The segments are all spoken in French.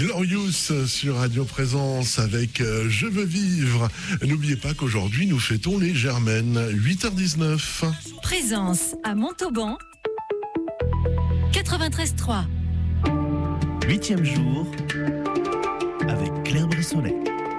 Glorious sur Radio Présence avec Je veux vivre. N'oubliez pas qu'aujourd'hui nous fêtons les Germaines, 8h19. Présence à Montauban, 93.3. 8e jour avec Claire Bressonnet.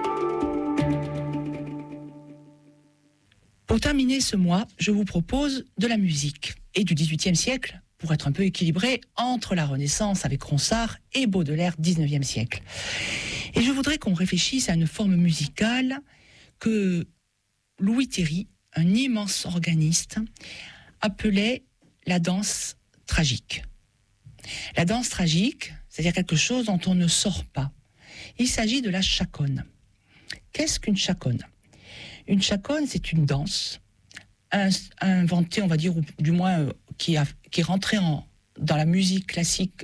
Pour terminer ce mois, je vous propose de la musique et du XVIIIe siècle pour être un peu équilibré entre la Renaissance avec Ronsard et Baudelaire, 19e siècle. Et je voudrais qu'on réfléchisse à une forme musicale que Louis Théry, un immense organiste, appelait la danse tragique. La danse tragique, c'est-à-dire quelque chose dont on ne sort pas. Il s'agit de la chaconne. Qu'est-ce qu'une chaconne ? Une chaconne, c'est une danse inventée, on va dire, ou du moins qui est rentrée dans la musique classique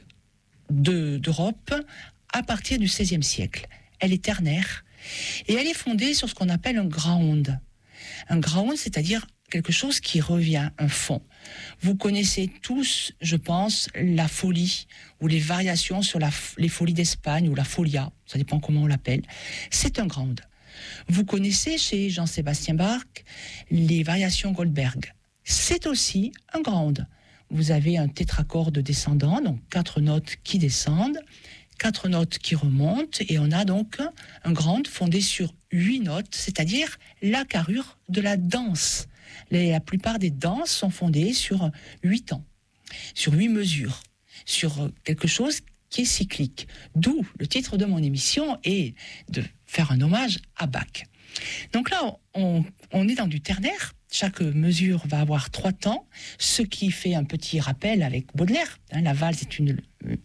d'Europe à partir du XVIe siècle. Elle est ternaire et elle est fondée sur ce qu'on appelle un ground. Un ground, c'est-à-dire quelque chose qui revient, un fond. Vous connaissez tous, je pense, la folie ou les variations sur les folies d'Espagne ou la folia, ça dépend comment on l'appelle. C'est un ground. Vous connaissez chez Jean-Sébastien Bach les variations Goldberg. C'est aussi un ground. Vous avez un tétracorde descendant, donc 4 notes qui descendent, 4 notes qui remontent, et on a donc un ground fondé sur 8 notes, c'est-à-dire la carrure de la danse. La plupart des danses sont fondées sur 8 temps, sur 8 mesures, sur quelque chose qui est cyclique. D'où le titre de mon émission est de faire un hommage à Bach. Donc là, on est dans du ternaire. Chaque mesure va avoir 3 temps, ce qui fait un petit rappel avec Baudelaire. La valse est une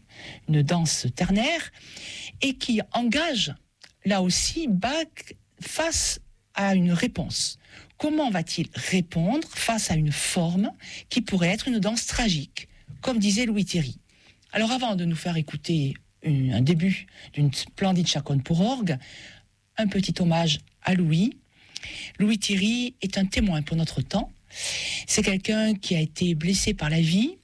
danse ternaire et qui engage, là aussi, Bach face à une réponse. Comment va-t-il répondre face à une forme qui pourrait être une danse tragique, comme disait Louis Théry. Alors avant de nous faire écouter un début d'une splendide chaconne pour orgue, un petit hommage à Louis. Louis Théry est un témoin pour notre temps. C'est quelqu'un qui a été blessé par la vie.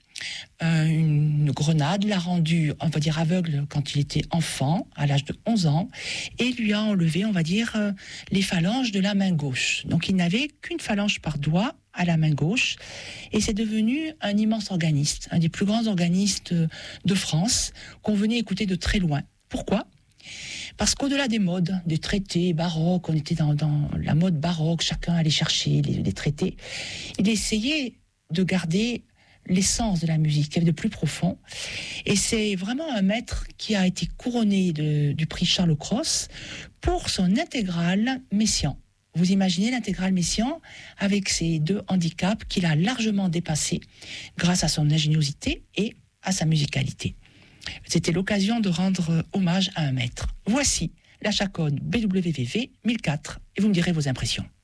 Une grenade l'a rendu, on va dire, aveugle quand il était enfant, à l'âge de 11 ans, et lui a enlevé, on va dire, les phalanges de la main gauche. Donc il n'avait qu'une phalange par doigt à la main gauche, et c'est devenu un immense organiste, un des plus grands organistes de France, qu'on venait écouter de très loin. Pourquoi ? Parce qu'au-delà des modes, des traités baroques, on était dans la mode baroque, chacun allait chercher les traités, il essayait de garder l'essence de la musique, qu'il y avait de plus profond. Et c'est vraiment un maître qui a été couronné du prix Charles Cros pour son intégrale Messiaen. Vous imaginez l'intégrale Messiaen avec ses 2 handicaps qu'il a largement dépassés grâce à son ingéniosité et à sa musicalité. C'était l'occasion de rendre hommage à un maître. Voici la chaconne BWV 1004 et vous me direz vos impressions.